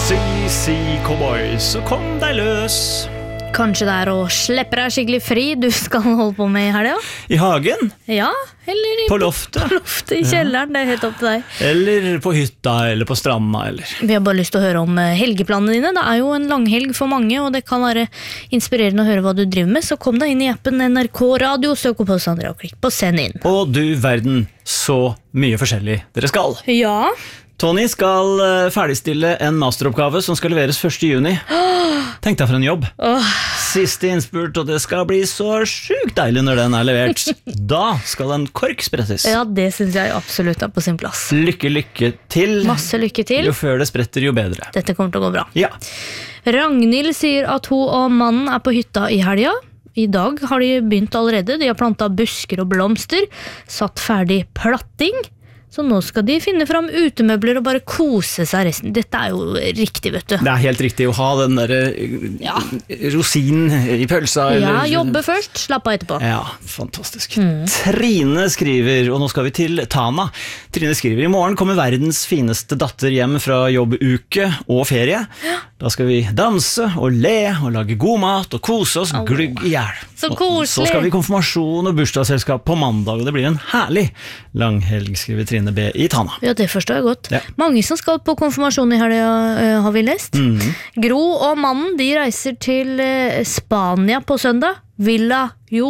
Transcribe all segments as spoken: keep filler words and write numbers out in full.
Si, si, cowboy, så kom deg løs. Kanskje det er å slippe deg skikkelig fri du skal holde på med her, ja? I hagen? Ja, eller i, På loftet? På loftet i kjelleren, det er helt opp til deg. Eller på hytta, eller på stranda, eller... Vi har bare lyst til å høre om helgeplanene dine. Det er jo en langhelg for mange, og det kan være inspirerende å høre hva du driver med. Så kom deg inn i appen N R K Radio, søk opp hos Sandra og klikk på send inn. Og du verden, så mye forskjellig dere skal. Ja. Tony skal ferdigstille en masteroppgave som skal leveres første juni. Tenk deg for en jobb. Åh. Siste innspurt, og det skal bli så sjukt deilig når den er levert. Da skal en kork sprettes. Ja, det synes jeg absolutt er på sin plass. Lykke, lykke til. Masse lykke til. Jo før det spretter, jo bedre. Dette kommer til å gå bra. Ja. Ragnhild sier at hun og mannen er på hytta i helga. I dag har de begynt allerede. De har plantet busker og blomster, satt ferdig platting. Så nå skal de finne fram utemøbler og bare kose seg resten. Dette er jo riktig, vet du. Det er helt riktig å ha den der Ja. rosinen i pølsa. Ja, eller... jobbe først, slapp av etterpå. Ja, fantastisk. Mm. Trine skriver, og nå skal vi til Tana. Trine skriver, i morgen kommer verdens fineste datter hjem fra jobbuke og ferie. Da skal vi danse og le og lage god mat og kose oss glugg i hjel. Så koselig. Så skal vi konfirmasjon og bursdagsselskap på mandag, og det blir en herlig langhelg, skriver Trine B i Tana. Ja, det forstår jeg godt. Ja. Mange som skal på konfirmasjon i helga, uh, har vi lest. Mm. Gro og mannen, de reiser til uh, Spania på søndag. Villa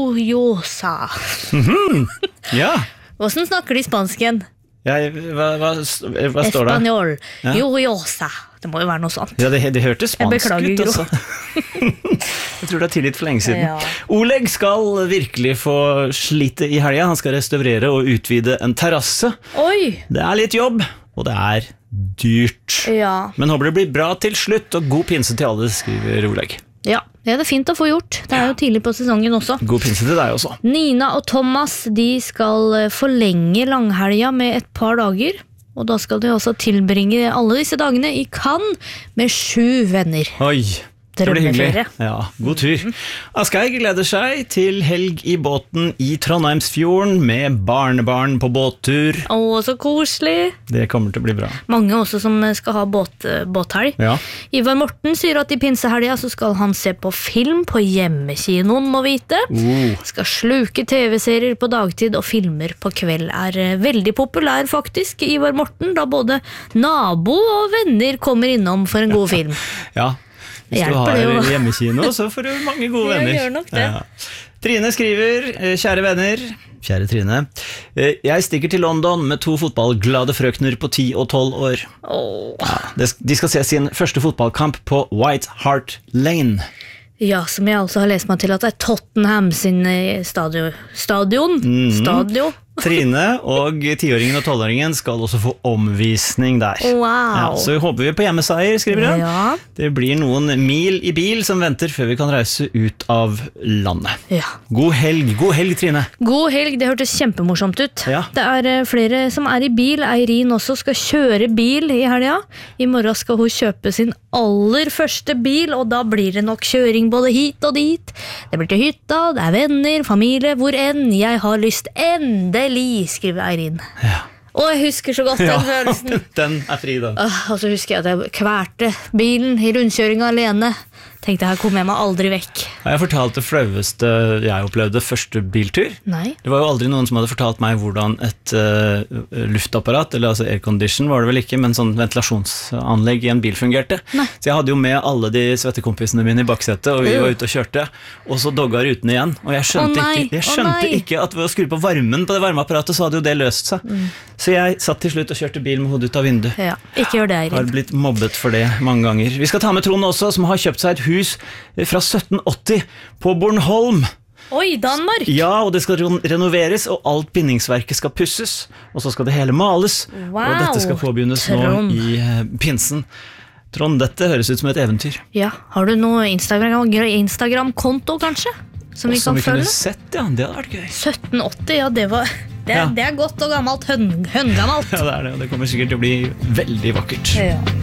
Jojosa. Mm-hmm. Ja. Hvordan snakker de spansk igjen? Jeg, hva, hva, hva står det? Espanol. Ja. Jojosa. Det må jo være noe sånt. Ja, det, det hørtes spansk beklager, ut, Gro. altså. Jeg tror det er tilgitt for lenge siden. Ja. Oleg skal virkelig få slite i helga. Han skal restaurere og utvide en terrasse. Oi! Det er litt jobb, og det er dyrt. Ja. Men håper det blir bra til slutt, og god pinse til alle, skriver Oleg. Ja, det er det fint å få gjort. Det er jo tidlig på sesongen også. God pinse til deg også. Nina og Thomas, de skal forlenge langhelga med et par dager. Og da skal de også tilbringe alle disse dagene i Cannes med sju venner. Oi, det blir hyggelig. Drømmeferie. Ja, god tur. Asgeir gleder seg til helg i båten i Trondheimsfjorden med barnebarn på båttur. Å, så koselig. Det kommer til å bli bra. Mange også som skal ha båt, båthelg. Ja. Ivar Morten sier at i pinsehelga så skal han se på film på hjemmekinoen, må vite. Uh. Skal sluke tv-serier på dagtid, og filmer på kveld er eh, veldig populær faktisk, Ivar Morten, da både nabo og venner kommer innom for en god film. Ja, hvis du Hjelper har det jo. hjemmekino, så får du mange gode Ja, venner. gjør nok det. Trine skriver, eh, kjære venner, kjære Trine, eh, jeg stikker til London med to fotballglade frøkner på ti og tolv år. Åh. Ja, det- de skal se sin første fotballkamp på White Hart Lane. Ja, som jeg også har lest meg til at det er Tottenham sin eh, stadio, stadion. Mhm. Stadio. Trine og tiåringen og tolvåringen skal også få omvisning der. Wow. Ja, så håper vi på hjemmeseier, skriver hun. Ja. Det blir noen mil i bil som venter før vi kan reise ut av landet. Ja. God helg, god helg, Trine. God helg, det hørtes kjempemorsomt ut. Ja. Det er eh, flere som er i bil. Eirin også skal kjøre bil i helga. I morgen skal hun kjøpe sin aller første bil, og da blir det nok kjøring både hit og dit. Det blir til hytta, det er venner, familie, hvor enn jeg har lyst. Endelig, skriver Eirin. Ja. Og jeg husker så godt den Ja, følelsen. den er fri, den. Åh, og så husker jeg at jeg kverte bilen i rundkjøringa alene. Tenkte her kommer jeg meg aldri vekk. Jeg har fortalt det flaueste jeg opplevde første biltur. Nei. Det var jo aldri noen som hadde fortalt meg hvordan et uh, luftapparat, eller altså aircondition var det vel ikke, men sånn ventilasjonsanlegg i en bil fungerte. Nei. Så jeg hadde jo med alle de svettekompisene mine i baksetet, og vi Øh. var ute og kjørte, og så dogga rutene igjen. Og jeg skjønte, Å nei, ikke, jeg å skjønte nei. ikke at ved å skru på varmen på det varmeapparatet, så hadde jo det løst seg. Mm. Så jeg satt til slutt og kjørte bil med hodet ut av vinduet. Ja, ikke gjør det, Har Eirin. blitt mobbet for det mange ganger. Vi skal ta med Trond også, som har kjøpt seg et hus fra sytten åtti på Bornholm. Oi, Danmark! Ja, og det skal ren- renoveres, og alt bindingsverket skal pusses. Og så skal det hele males. Wow, og dette skal påbegynnes nå Trond. i eh, pinsen. Trond, dette høres ut som et eventyr. Ja, har du noe Instagram- Instagram-konto, kanskje? Som vi Som kan vi kunne følge? sett, ja. Det hadde vært gøy. sytten åtti, ja, det var det er, Ja. det er godt og gammelt, høn, høngammalt. Ja, det er det, og det kommer sikkert til å bli veldig vakkert. Ja.